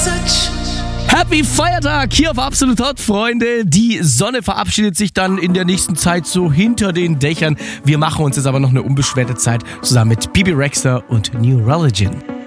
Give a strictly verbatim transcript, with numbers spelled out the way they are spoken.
Happy Feiertag hier auf Absolut Hot, Freunde. Die Sonne verabschiedet sich dann in der nächsten Zeit so hinter den Dächern. Wir machen uns jetzt aber noch eine unbeschwerte Zeit zusammen mit Bebe Rexha und New Religion.